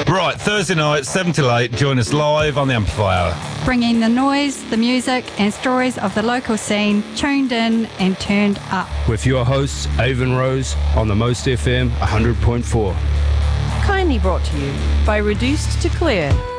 Right, Thursday night, 7 till 8, join us live on the Amplifier. Bringing the noise, the music and stories of the local scene, tuned in and turned up. With your hosts, Avon Rose, on the Most FM 100.4. Kindly brought to you by Reduced to Clear.